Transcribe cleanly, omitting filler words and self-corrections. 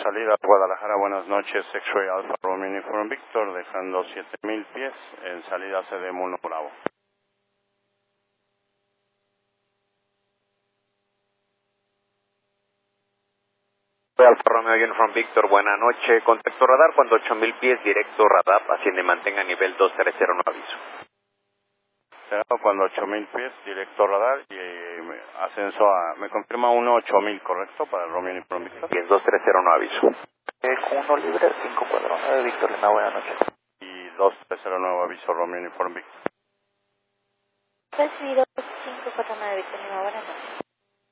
salida a Guadalajara, buenas noches, X-Ray Alfa Romeo Uniform Victor, dejando 7000 pies en salida CDM1 Bravo. Alfa Romeo Uniform Victor, buena noche, contacto radar cuando 8000 pies, directo radar, asciende, mantenga nivel 230, no aviso. Cuando 8000 pies, directo radar y ascenso a, me confirma 8000, ¿correcto? Para el Romeo Uniform Victor. Bien, 230, no aviso. 1 libre, 549, Víctor Lima, buenas noches. Y 2309 aviso Romeo Uniform Victor. Recibido 549, Víctor Lima, buenas noches.